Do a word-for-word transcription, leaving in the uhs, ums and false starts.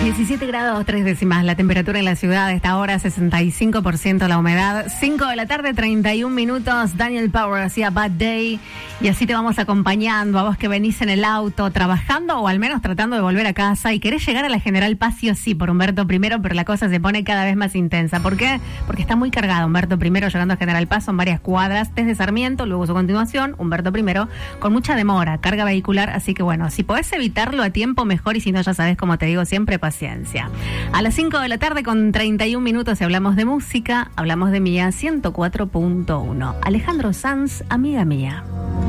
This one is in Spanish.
diecisiete grados, tres décimas la temperatura en la ciudad. A esta hora, sesenta y cinco por ciento la humedad. cinco de la tarde, treinta y un minutos. Daniel Power hacía Bad Day. Y así te vamos acompañando a vos que venís en el auto, trabajando o al menos tratando de volver a casa y querés llegar a la General Paz sí o sí por Humberto primero, pero la cosa se pone cada vez más intensa. ¿Por qué? Porque está muy cargado Humberto primero llegando a General Paz. Son varias cuadras desde Sarmiento, luego su continuación, Humberto primero, con mucha demora, carga vehicular. Así que bueno, si podés evitarlo a tiempo, mejor. Y si no, ya sabés, como te digo siempre, paciencia. A las cinco de la tarde con treinta y un minutos, si hablamos de música, hablamos de Mía ciento cuatro punto uno. Alejandro Sanz, amiga mía.